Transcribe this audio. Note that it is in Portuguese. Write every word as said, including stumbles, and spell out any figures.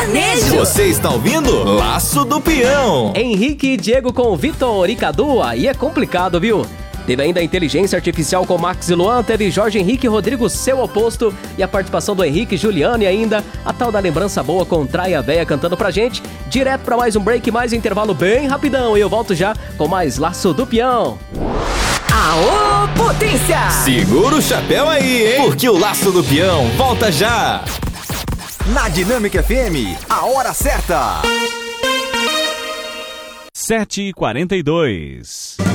sertanejo. Você está ouvindo Laço do Peão. Henrique e Diego com Vitor e Cadu, aí é complicado, viu? Teve ainda a inteligência artificial com Max e Luan, teve Jorge Henrique e Rodrigo, seu oposto, e a participação do Henrique, Juliano e ainda a tal da lembrança boa com Traia Véia cantando pra gente. Direto pra mais um break, mais um intervalo bem rapidão, e eu volto já com mais Laço do Peão. Aô, potência! Segura o chapéu aí, hein? Porque o Laço do Peão volta já. Na Dinâmica F M, a hora certa. sete e quarenta e dois.